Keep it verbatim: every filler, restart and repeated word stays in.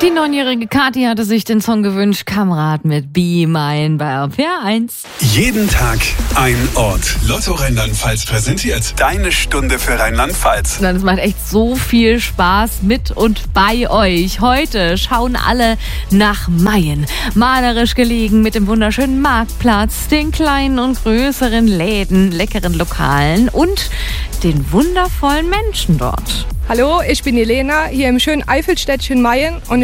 Die neunjährige Kathi hatte sich den Song gewünscht, Kamerad mit Be Mine bei R P R eins. Jeden Tag ein Ort. Lotto Rheinland-Pfalz präsentiert deine Stunde für Rheinland-Pfalz. Es macht echt so viel Spaß mit und bei euch. Heute schauen alle nach Mayen. Malerisch gelegen mit dem wunderschönen Marktplatz, den kleinen und größeren Läden, leckeren Lokalen und den wundervollen Menschen dort. Hallo, ich bin Elena, hier im schönen Eifelstädtchen Mayen und